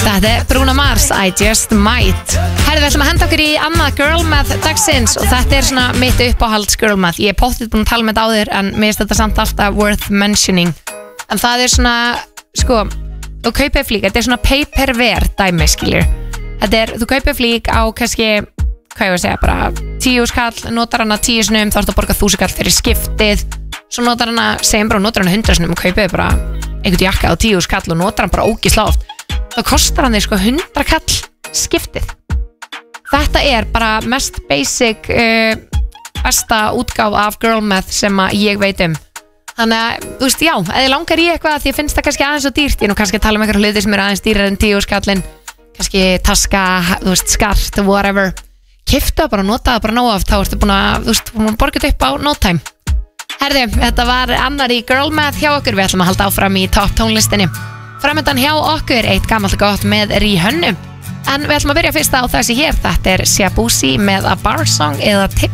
Þetta er Bruno Mars, I Just Might. Herðu, við ætlum að henda okkur í annað girl math dagsins og þetta er svona mitt uppáhalds girl math. Ég er pottið búin að tala með þetta áður en mér finnst þetta samt alltaf worth mentioning. En það er svona, sko, þú kaupir flík, þetta er svona pay-per-wear dæmi, skiljur. Þetta er, þú kaupir flík á kannski, hvað ég að segja, bara 10 skall, notar hana 10 snum, þá ertu að borga 1000 skall fyrir skiptið. Svo notar hana, segjum bara, notar hana 100 snum og kaupir bara einhvern jakka á 10 skall og notar hann bara ógeðslega oft. Þá kostar hann þig sko 100 kall skiptið. Þetta er bara mest basic besta útgáfa af girl math sem að ég veit um. Þannig að, þú veist, já, ef ég langar í eitthvað því að finnst það kannski aðeins svo dýrt, ég nú kannski að tala um einhverja hluti sem eru aðeins dýrar en 10 skallin, kannski taska, þú veist, skart, whatever. Keyptu það bara, nota það bara nóg oft, þá ertu búin að, þú veist, borga þetta upp á no time. Herðu, þetta var annar í girl math hjá okkur, við ætlum að halda áfram í topp tónlistinni. Framöndan hjá okkur, eitt gamalt gott með Rihanna. En við ætlum að byrja fyrst á þessi hér, þetta er Shabusi með A Bar Song eða Tip